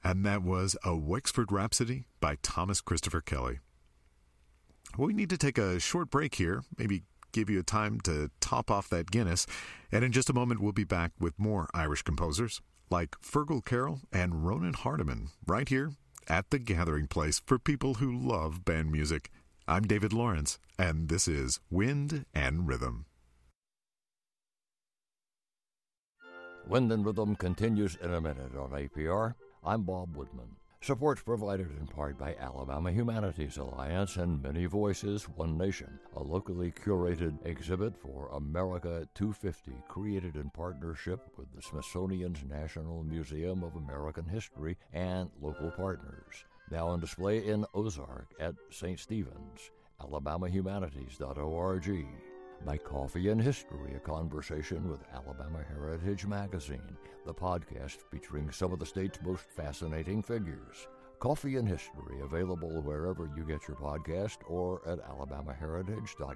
And that was A Wexford Rhapsody by Thomas Christopher Kelly. We need to take a short break here, maybe give you a time to top off that Guinness, and in just a moment we'll be back with more Irish composers like Fergal Carroll and Ronan Hardiman right here at the Gathering Place for people who love band music. I'm David Lawrence, and this is Wind and Rhythm. Wind and Rhythm continues in a minute on APR. I'm Bob Woodman. Support provided in part by Alabama Humanities Alliance and Many Voices, One Nation, a locally curated exhibit for America 250 created in partnership with the Smithsonian's National Museum of American History and local partners. Now on display in Ozark at St. Stephen's, alabamahumanities.org. By Coffee and History, a conversation with Alabama Heritage Magazine, the podcast featuring some of the state's most fascinating figures. Coffee and History, available wherever you get your podcast or at alabamaheritage.com.